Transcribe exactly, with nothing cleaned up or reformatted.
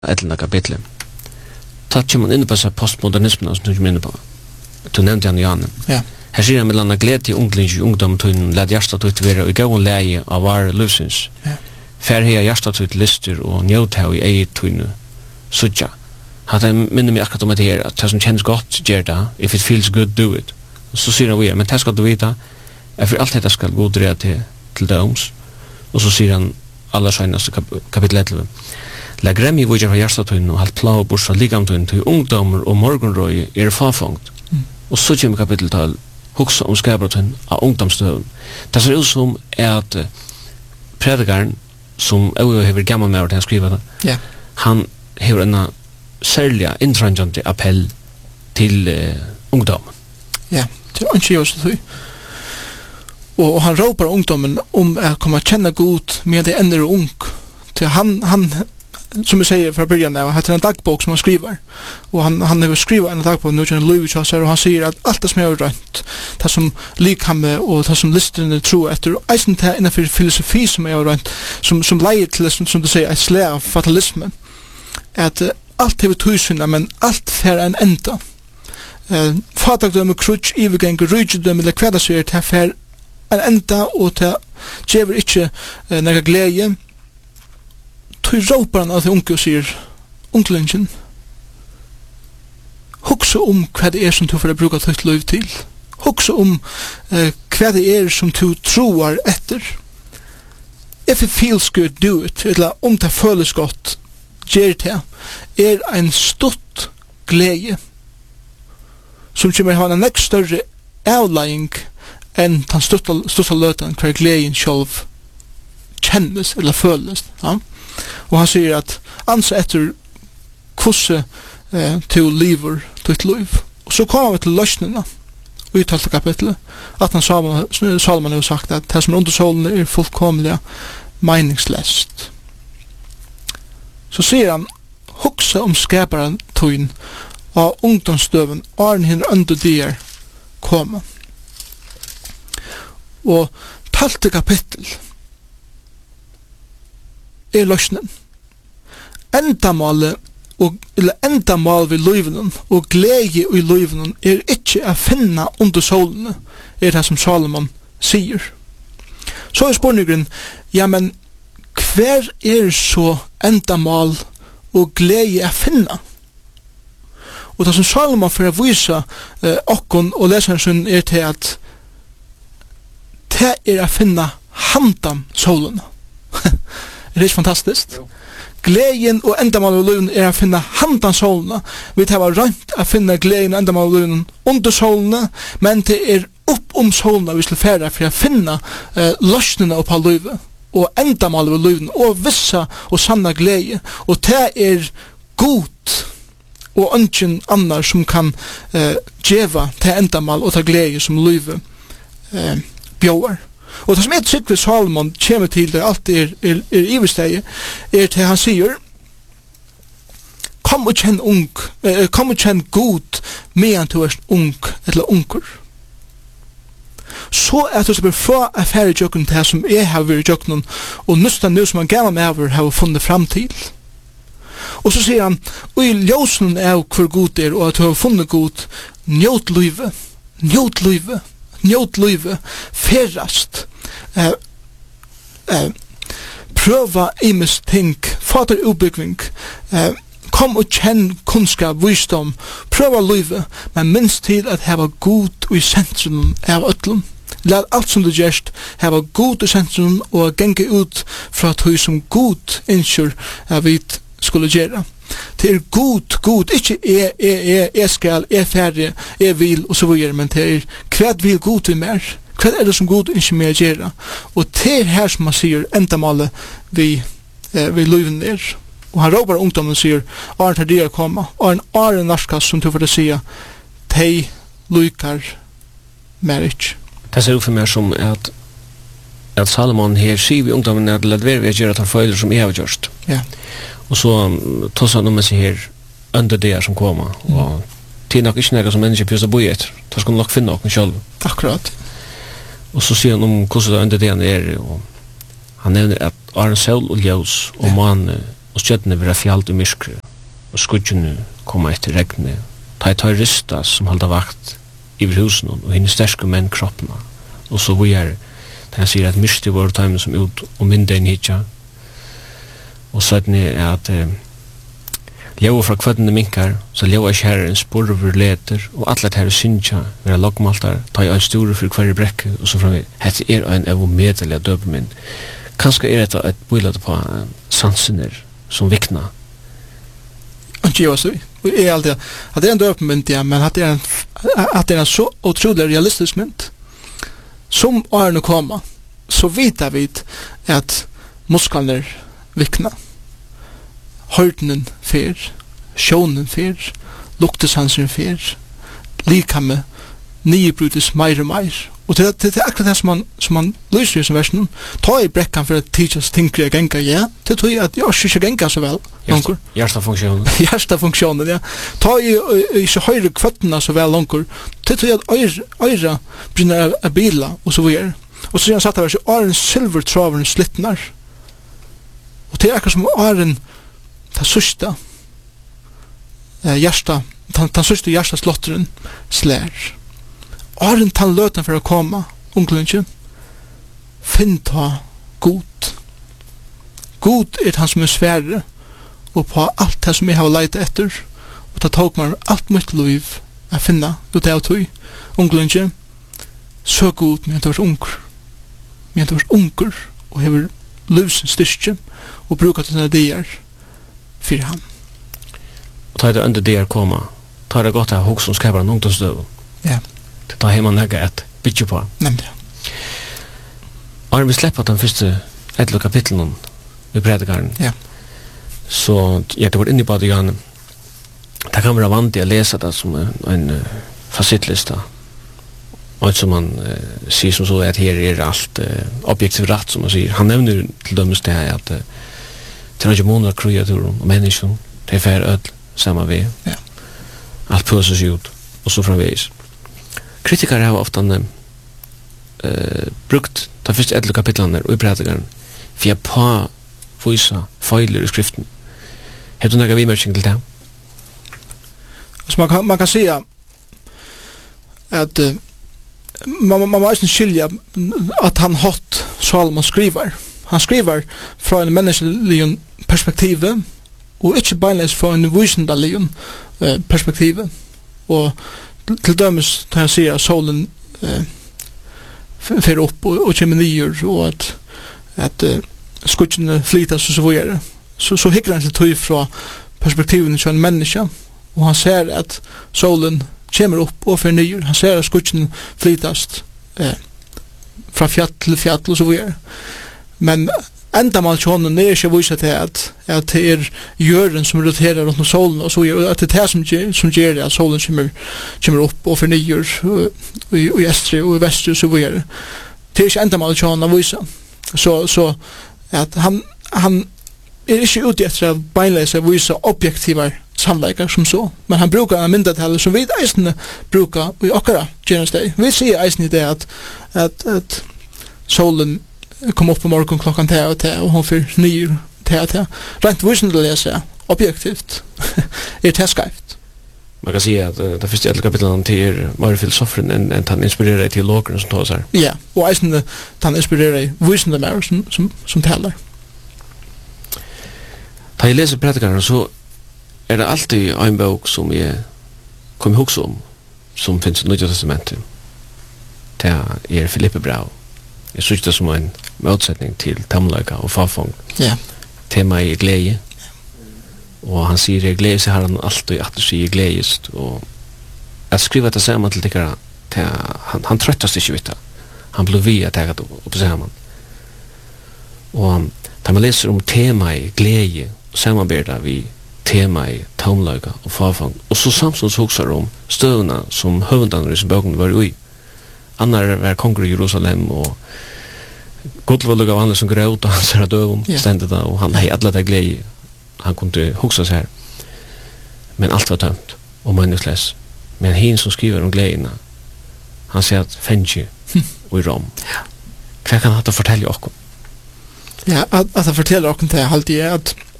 ellevte kapitlet. Tatt kommer man inn på seg postmodernismen som du kommer inn på. Du nevnte han Jan. Ja. Her sier han med landa glede til ungdom i ungdom til en led hjertet ut være og gå en leie av vare løsens. Ja. Fær her hjertet ut lister og njøt her i eget tøyne sutja. Hatt jeg minner meg akkurat om det her, at det som kjennes godt gjør det, if it feels good, do it. Og så sier han vi, men det skal du vite, at for alt dette skal gå dreie til, til døms. Og så sier han aller skjønneste kap kapittel elleve. La gremmi vujjar fra hjertetøyne og halt plau bors fra ligamtøyne til ungdommer og morgenrøy er fafungt. Mm. Og så kommer kapittel tolv, huksa om skabertøyne av ungdomsstøven. Det ser ut som at uh, predikaren, som også hever gammal med til han skriver det, ja. Han hever en særlig inntrangjande appell til uh, ungdommen. Ja, det er ikke just det. Og, og han råper ungdommen om å komme å kjenne god med det ender ung. Til han, han, som jeg sier fra början av, heter en dagbok som han skriver. Og han, han har skrivet en dagbok nå kjenner Louis Chaucer, og han sier at alt det som er rønt, det som likhamme og det som listerne tror etter, og eisen til innenfor filosofi som er rønt, som, som leier til, som, som du sier, et slag av fatalisme, at uh, alt hever tusinna, men alt fer en enda. Uh, Fatagdømme, krutsk, ivergeng, rydgjødømme, eller hva det sier, til fer en enda, og til djever ikke uh, nega glede. Tøy råper han av det unge og sier, unglingen, hugsa om hva det er som du får bruka ditt liv til. Hugsa om uh, hva det er som du troar etter. If it feels good, do it. Eller om det føles godt, gjør det. Er en stutt glede som kommer ha en nekst større avlegging enn den største løten hver gleden selv kjennes eller føles. Ja? Og han sier at ansa etter hvordan eh, til liver ditt liv. Og så kommer vi til løsningene i tolvte kapitlet, at han Salman har sagt at det som er under solen er fullkomlig meningsløst. Så sier han, hugsa om skaparen tøyn av ungdomsstøven, arn hinn under der komme. Og tolvte kapittel er løsnen. Endamålet og eller endamål ved løyvenen og glede i løyvenen er ikke å finne under solene, er det som Salomon sier. Så er spørningen, ja, men hver er så endamål og glede å finne? Og det som Salomon for å vise eh, okkon og leseren er til at det er å finne handan solene. Er det ikke fantastisk? Jo. Gleden og endamål og løven er å finne handan solene. Vi tar rønt å finne gleden og endamål og løven under solene, men det er opp om solene vi skal fære for å finne eh, løsningene opp av løven, og endamål og løven, og vissa og sanna glede. Og det er god, og ønsken annar som kan eh, djeva til endamål og til glede som løven eh, bjør. Og det som er trygg ved Salomon kommer til det alt er, er, er ivesteg er til han sier kom og kjenn ung eh, kom og kjenn god medan du er ung eller unger så er det som er fra affære jøkken til det som er har vært jøkken og nøstan nu som han gammel med over har funnet fram til og så sier han og i ljøsen er hvor god er og at du har funnet god njøt livet njøt livet njøt livet ferast eh, eh, prøva imes ting fader utbygging eh, kom og kjenn kunnskap, visdom prøva livet, men minst til at heva god i sentrum av ötlun lad alt som du gjerst heva god i sentrum og genge ut fra tog som god innskjur av vi skulle gjøre. Det er god, god, ikke jeg, jeg, jeg, jeg skal, jeg er ferdig, jeg vil, og så videre, men det er hva vil god i mer? Hva er det som god ikke mer gjøre? Og det er her som man sier, endamålet vi, eh, vi løyven er. Og han råper ungdommen og sier, Arne tar det å komme, Arne er en narskast som du får det sier, de lykar mer ikke. Det ser ut for meg som at, at Salomon her sier vi ungdommen at det er ved å gjøre at han føler som jeg har gjort. Ja. Og så tås han om med seg her under det som kommer. Mm. Og det er nok ikke noe som mennesker pjøs å bo i etter. Da skal han nok finne noen selv. Akkurat. Og så sier han om hvordan det under det han er. Og han nevner at Arne Saul og Ljøs og ja. Man og stjøttene vil ha fjalt i myskre, og skudjene kommer etter regnet, ta i tar rista som holder vakt iver husen og hinner sterske menn kroppene, og så vi er, da han sier at myrst i våre tøymen som ut og mindre enn hitja, og sånn er at eh, Ljøa fra kvøttene minkar, så ljøa ikke her en sporver leter, og alle at her synsja, vera loggmaltar, ta i ein store for hver brekke, og så fram vi, hette er ein evo medelig av døpeminn. Kanskje er dette et bøylade på uh, sansener som vikna? Ikke jo, så jeg er alltid, at det er en døpeminn, ja, men at det er en, at det er en så utrolig realistisk mynd. Som årene koma, så vet jeg vid at musklene vikna. Hørdenen fer, sjånen fer, luktesansen fer, likamme, nybrutes meir og meir. Og det, det, det er akkurat det som man, som man lyser i som versen. Ta i brekkan for at tidsas tinkri a genga, ja. Det tror jeg at jeg også ikke genga så vel. Hjertafunksjonen. Hjertafunksjonen, ja. Ta i ikke høyre kvøttena så vel langur. Det tror jeg at øyra begynner a bila, og så videre. Og så sier han satt av verset, åren silvertraveren slittnar. Og det er akkurat som åren ta sørsta eh, hjärsta ta, ta sørsta hjärsta slotteren slær. Åren ta løten for å komme, onkelingen, finn ta god. God er han som er svære, og på alt det som jeg har leit etter, og ta tog meg alt mitt liv å finne ut av tog. Onkelingen, så god men det var unger. Men det var unger, og hever livsens styrke, og bruker til denne dier for ham. Og ta det under det koma, ta det godt av hos som skapar en ungdomsdøv. Ja. Det tar hjemme nægge et bytje på. Nemlig. Og vi slipper den første etter kapitlen i predikaren. Ja. Så ja, det var inne på det igjen. Det kan være vant til å lese det som en, en uh, fasittlista. Og som man uh, sier som så at her er alt uh, objektivt rett, som man sier. Han nevner til dømes det her at uh, det er ikke måneder kreaturen og mennesken, det er færre ødel, samme vei. Ja. Alt pøses ut, og så framveis. Kritikere har ofte uh, brukt de første edle kapitlene og i predikeren for å påvise feiler i skriften. Har du noen vimerking til det? Så man kan, man kan si at uh, man, man må også skilja at han hatt Salomon skriver. Han skriver fra en menneskelig perspektiv, og ikke beinleis fra en visendelig uh, perspektiv. Og til dømes tar han sier at solen uh, fer opp og, og kommer nyer, og at, at uh, skutsene flytas og så videre. Så, så hikker han til tøy fra perspektiven til en menneske, og han ser at solen kommer opp og fer nyer. Han ser at skutsene flytas uh, fra fjall til fjall og så videre. Men enda mal tjonen er ikke vise til at, at det er jøren som roterer rundt om solen, og så at det er det som gjør, som gjør at solen kommer, kommer opp og fornyer i, i estre og i vestre og så videre. Det er ikke enda mal tjonen å vise. Så, så at han, han er ikke ute etter å beinleise å vise objektive sannleikar som så, men han brukar en myndetallet som vi eisene brukar i okkara tjenesteg. Vi sier eisene det at, at, at solen kom opp på morgen klokkan te og te, og hun fyr nyer te og te. Rent vissende å lese, objektivt, er det skreft. Man kan si at uh, det første eldre kapitlet til er mer filosofen enn en han inspirerer til låkeren som tar seg. Ja, og eisende han inspirerer vissende mer som, som, som taler. Da jeg leser predikaren, så er det alltid en bok som jeg kom ihåg om, som finnes i Nødja Testamentet. Det er Filippe Brau. Jeg synes det som en motsetning til tamløyga og fafong. Ja. Tema er glede. Og han sier jeg glede, så har han alltid at du sier gledest. Og jeg skriver det sammen til dikkara, han, han trøttast ikke vidt det. Han ble vi at jeg hadde oppe sammen. Og da man leser om tema i glede, samarbeidar vi tema i tamløyga og fafong. Og så samtidig hoksar om støvna som høvendaner i som bøkken var ui. Annar var konger i Jerusalem, og godvoldig av andre som grøt, og han ser at døven stendet da, og han hei alle det glede. Han kunne hugsa seg her. Men alt var tømt, og menneskles. Men hin som skriver om gledene, han sier at Fenji og i Rom. Hva kan han fortelle okkur? Ja, at, at han forteller okkur til alltid er at